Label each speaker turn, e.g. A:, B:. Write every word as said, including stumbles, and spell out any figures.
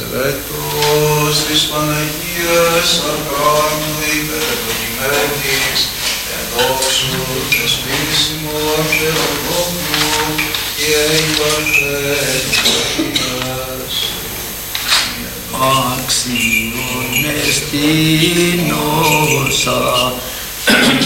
A: Τελετός της Παναγίας Αρχάντου υπερευλογημένης, εδόξου θεσπίσιμου αρχαιολογόμου και υπαρθένου Αγίας.
B: Αξιόν εστίνωσα